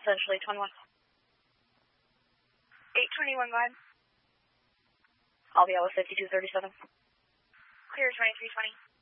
Central 821. 821, go ahead. I'll be out with 5237. Clear 2320.